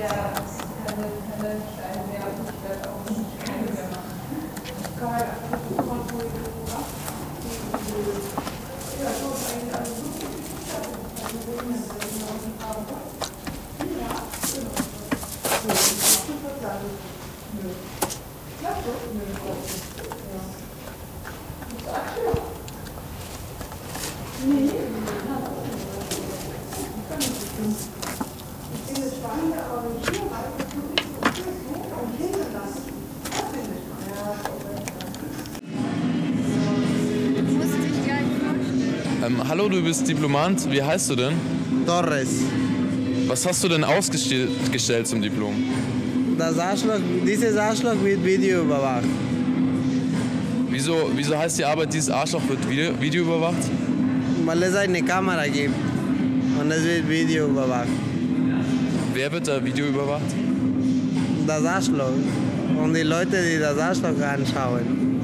Hallo, du bist Diplomant. Wie heißt du denn? Torres. Was hast du denn ausgestellt zum Diplom? Dieses Arschloch wird Video überwacht. Wieso heißt die Arbeit, dieses Arschloch wird Video überwacht? Weil es eine Kamera gibt und es wird Video überwacht. Wer wird da Video überwacht? Das Arschloch und die Leute, die das Arschloch anschauen.